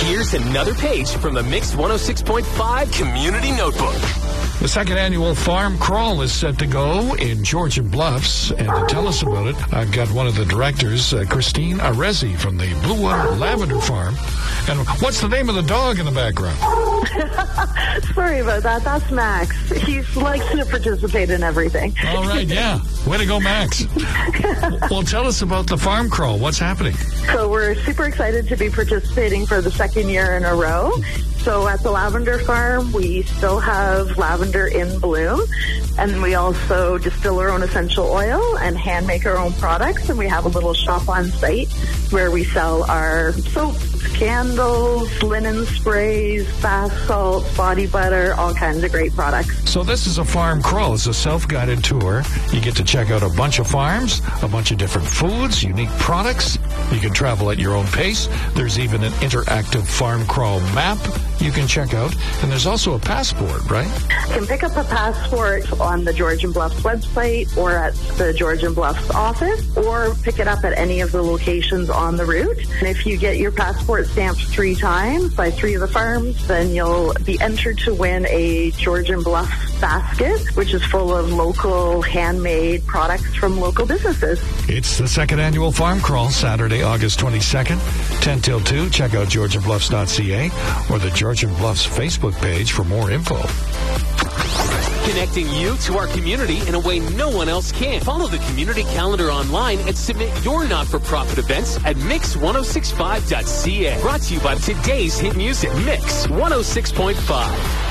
Here's another page from the Mix 106.5 Community Notebook. The second annual Farm Crawl is set to go in Georgian Bluffs, and to tell us about it, I've got one of the directors, Christine Arezzi from the Bluewood Lavender Farm. And what's the name of the dog in the background? Sorry about that. That's Max. He likes to participate in everything. All right, yeah. Way to go, Max. Well, tell us about the Farm Crawl. What's happening? So we're super excited to be participating for the second year in a row. So at the Lavender Farm, we still have lavender in bloom, and we also distill our own essential oil and hand make our own products, and we have a little shop on site where we sell our soaps, candles, linen sprays, bath salts, body butter, all kinds of great products. So this is a Farm Crawl. It's a self-guided tour. You get to check out a bunch of farms, a bunch of different foods, unique products. You can travel at your own pace. There's even an interactive Farm Crawl map you can check out. And there's also a passport, right? You can pick up a passport on the Georgian Bluffs website or at the Georgian Bluffs office, or pick it up at any of the locations on the route. And if you get your passport stamped 3 times by 3 of the farms, then you'll be entered to win a Georgian Bluffs basket, which is full of local handmade products from local businesses. It's the second annual Farm Crawl, Saturday, August 22nd, 10 till 2. Check out georgianbluffs.ca or the Georgian Bluffs Facebook page for more info. Connecting you to our community in a way no one else can. Follow the community calendar online and submit your not-for-profit events at mix1065.ca. Brought to you by today's hit music, Mix 106.5.